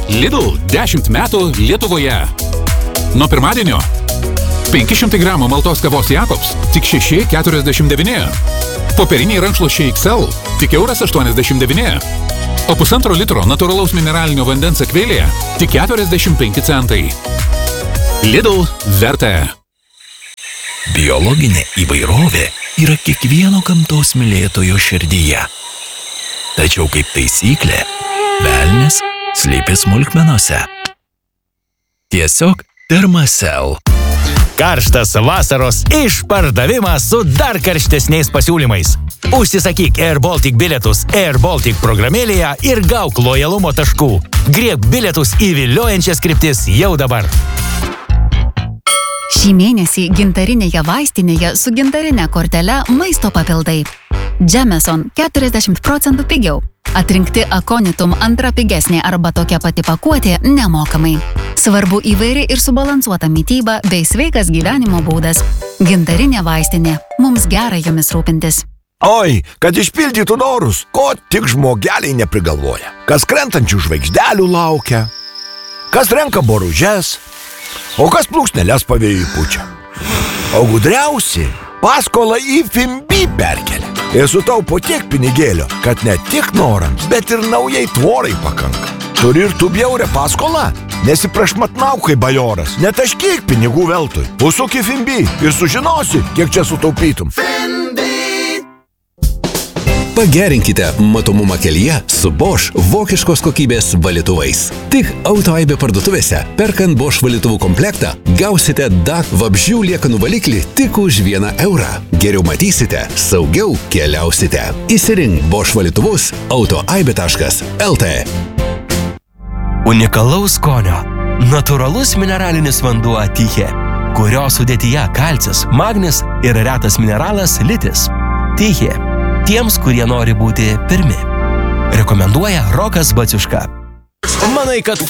Lidl 10 metų Lietuvoje. Nuo pirmadienio 500 gramų maltos kavos Jakobs tik 6,49. Popieriniai rankšluosčiai XL tik €89. O 1,5 litro natūralaus mineralinio vandens akvilė tik 45 centai. Lidl verta. Biologinė įvairovė yra kiekvieno gamtos mylėtojo širdyje. Tačiau kaip taisyklė, velnias slypi smulkmenose. Tiesiog Thermacell. Karštas vasaros išpardavimas su dar karštesniais pasiūlymais. Užsisakyk Air Baltic bilietus Air Baltic programėlėje ir gauk lojalumo taškų. Griebk bilietus į viliojančias kryptis jau dabar. Šį mėnesį gintarinėje vaistinėje su gintarinė kortele maisto papildai. Jameson 40% pigiau. Atrinkti Aconitum antra pigesnė arba tokia pati pakuotė nemokamai. Svarbu įvairi ir subalansuota mityba bei sveikas gyvenimo būdas. Gintarinė vaistinė. Mums gera jomis rūpintis. Oi, kad išpildytų norus, ko tik žmogeliai neprigalvoja. Kas krentančių žvaigždelių laukia, kas renka boružes, o kas plūksneles pavėjui pučia. O gudriausi paskolą į Fimbi perkelia. Ir sutaupo tiek pinigėlio, kad ne tik norams, bet ir naujai tvorai pakanka. Turi ir tu bjaurę paskolą? Nesiprašmatnauk kaip bajoras, netaškyk pinigų veltui. Užsuk į Fimbi ir sužinosi, kiek čia sutaupytum. Pagerinkite matomumą kelyje su Bosch vokiškos kokybės valytuvais. Tik Autoaibė parduotuvėse, perkant Bosch valytuvų komplektą, gausite DAC vabzdžių liekanų valiklį tik už €1. Geriau matysite, saugiau keliausite. Įsirink Bosch valytuvus autoaibė.lt. Unikalaus skonio. Natūralus mineralinis vanduo Tyche, kurio sudėtyje kalcis, magnis ir retas mineralas litis. Tyche. Tiems, kurie nori būti pirmi. Rekomenduoja Rokas Baciuška. Manai, kad